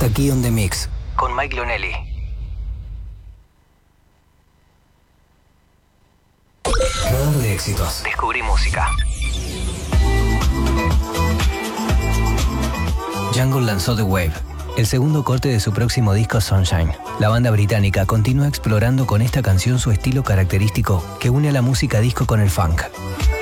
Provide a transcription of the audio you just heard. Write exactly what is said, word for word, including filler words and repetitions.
Hasta aquí On The Mix, con Mike Lonelli. Radar de éxitos. Descubrí música. Jungle lanzó The Wave, el segundo corte de su próximo disco Sunshine. La banda británica continúa explorando con esta canción su estilo característico que une a la música disco con el funk.